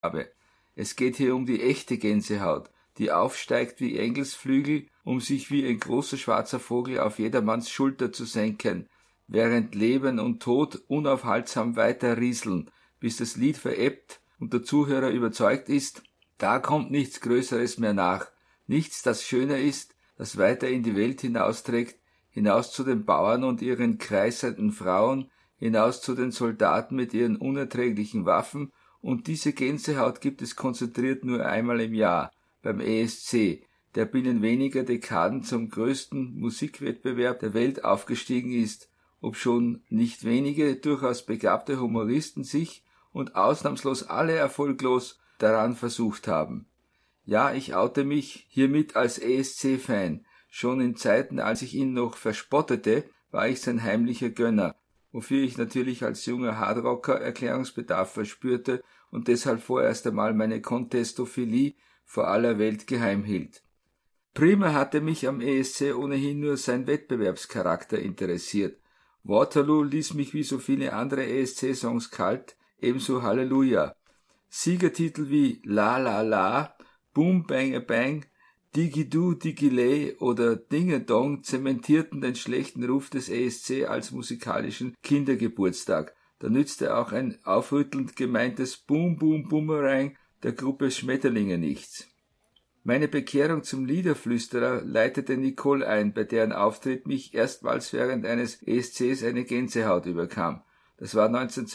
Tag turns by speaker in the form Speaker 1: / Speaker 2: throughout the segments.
Speaker 1: habe. Es geht hier um die echte Gänsehaut, die aufsteigt wie Engelsflügel, um sich wie ein großer schwarzer Vogel auf jedermanns Schulter zu senken, während Leben und Tod unaufhaltsam weiter rieseln, bis das Lied verebbt und der Zuhörer überzeugt ist, da kommt nichts Größeres mehr nach, nichts, das schöner ist, das weiter in die Welt hinausträgt, hinaus zu den Bauern und ihren kreißenden Frauen, hinaus zu den Soldaten mit ihren unerträglichen Waffen, und diese Gänsehaut gibt es konzentriert nur einmal im Jahr, beim ESC, der binnen weniger Dekaden zum größten Musikwettbewerb der Welt aufgestiegen ist, obschon nicht wenige durchaus begabte Humoristen sich und ausnahmslos alle erfolglos daran versucht haben. Ja, ich oute mich hiermit als ESC-Fan. Schon in Zeiten, als ich ihn noch verspottete, war ich sein heimlicher Gönner, wofür ich natürlich als junger Hardrocker Erklärungsbedarf verspürte und deshalb vorerst einmal meine Contestophilie vor aller Welt geheim hielt. Prima hatte mich am ESC ohnehin nur sein Wettbewerbscharakter interessiert. Waterloo ließ mich wie so viele andere ESC-Songs kalt, ebenso Halleluja. Siegertitel wie La La La, Boom Bang a Bang, Digidoo Digiley oder Ding-a-Dong zementierten den schlechten Ruf des ESC als musikalischen Kindergeburtstag. Da nützte auch ein aufrüttelnd gemeintes Boom Boom Boomerang der Gruppe Schmetterlinge nichts. Meine Bekehrung zum Liederflüsterer leitete Nicole ein, bei deren Auftritt mich erstmals während eines ESCs eine Gänsehaut überkam. Das war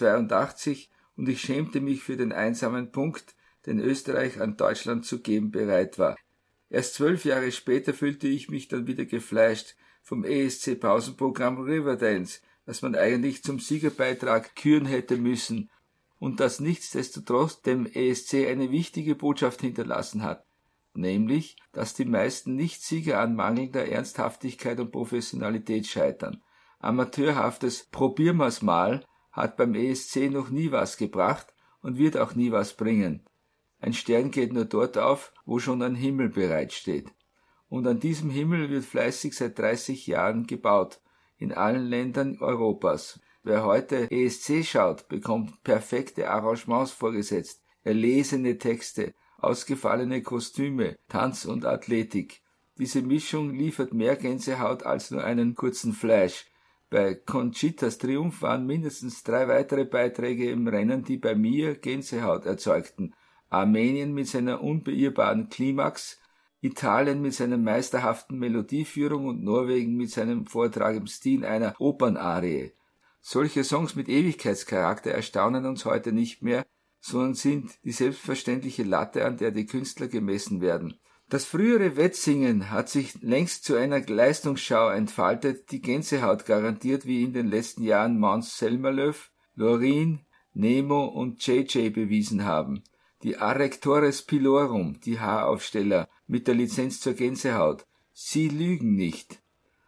Speaker 1: 1982 und ich schämte mich für den einsamen Punkt, den Österreich an Deutschland zu geben bereit war. Erst 12 Jahre später fühlte ich mich dann wieder gefleischt vom ESC-Pausenprogramm Riverdance, das man eigentlich zum Siegerbeitrag küren hätte müssen und das nichtsdestotrotz dem ESC eine wichtige Botschaft hinterlassen hat, nämlich, dass die meisten Nicht-Sieger an mangelnder Ernsthaftigkeit und Professionalität scheitern. Amateurhaftes Probieren wir's mal hat beim ESC noch nie was gebracht und wird auch nie was bringen. Ein Stern geht nur dort auf, wo schon ein Himmel bereitsteht. Und an diesem Himmel wird fleißig seit 30 Jahren gebaut, in allen Ländern Europas. Wer heute ESC schaut, bekommt perfekte Arrangements vorgesetzt, erlesene Texte, ausgefallene Kostüme, Tanz und Athletik. Diese Mischung liefert mehr Gänsehaut als nur einen kurzen Flash. Bei Conchitas Triumph waren mindestens 3 weitere Beiträge im Rennen, die bei mir Gänsehaut erzeugten. Armenien mit seiner unbeirrbaren Klimax, Italien mit seiner meisterhaften Melodieführung und Norwegen mit seinem Vortrag im Stil einer Opernarie. Solche Songs mit Ewigkeitscharakter erstaunen uns heute nicht mehr, sondern sind die selbstverständliche Latte, an der die Künstler gemessen werden. Das frühere Wettsingen hat sich längst zu einer Leistungsschau entfaltet, die Gänsehaut garantiert, wie in den letzten Jahren Måns Zelmerlöw, Loreen, Nemo und JJ bewiesen haben. Die Arrectores Pilorum, die Haaraufsteller, mit der Lizenz zur Gänsehaut. Sie lügen nicht.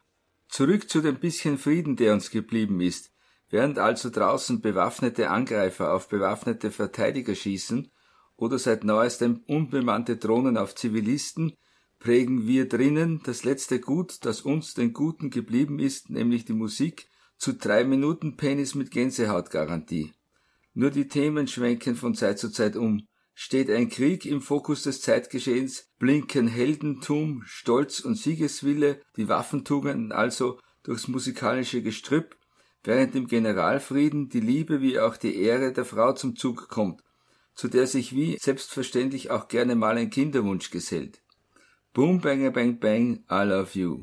Speaker 1: Zurück zu dem bisschen Frieden, der uns geblieben ist. Während also draußen bewaffnete Angreifer auf bewaffnete Verteidiger schießen oder seit neuestem unbemannte Drohnen auf Zivilisten, prägen wir drinnen das letzte Gut, das uns den Guten geblieben ist, nämlich die Musik, zu 3 Minuten Penis mit Gänsehautgarantie. Nur die Themen schwenken von Zeit zu Zeit um. Steht ein Krieg im Fokus des Zeitgeschehens, blinken Heldentum, Stolz und Siegeswille, die Waffentugenden also durchs musikalische Gestrüpp, während im Generalfrieden die Liebe wie auch die Ehre der Frau zum Zug kommt, zu der sich wie selbstverständlich auch gerne mal ein Kinderwunsch gesellt. Boom, bang, bang, bang, I love you.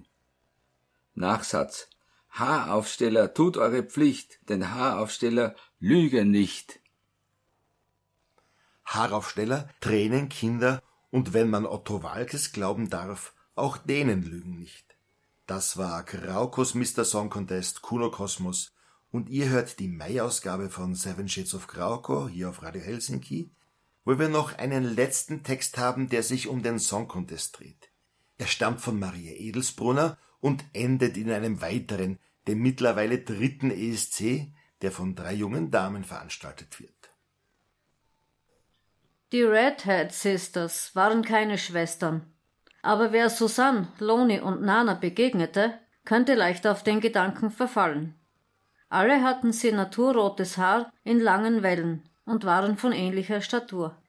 Speaker 1: Nachsatz. Haaraufsteller, tut eure Pflicht, denn Haaraufsteller lügen nicht.
Speaker 2: Haaraufsteller, Tränen, Kinder und wenn man Otto Waalkes glauben darf, auch denen lügen nicht. Das war Kraukos Mr. Song Contest Kuno Kosmos und ihr hört die Mai-Ausgabe von Seven Shades of Krauko hier auf Radio Helsinki, wo wir noch einen letzten Text haben, der sich um den Song Contest dreht. Er stammt von Maria Edelsbrunner und endet in einem weiteren, dem mittlerweile 3. ESC, der von 3 jungen Damen veranstaltet wird.
Speaker 3: Die Redhead Sisters waren keine Schwestern. Aber wer Susanne, Loni und Nana begegnete, könnte leicht auf den Gedanken verfallen. Alle hatten sie naturrotes Haar in langen Wellen und waren von ähnlicher Statur.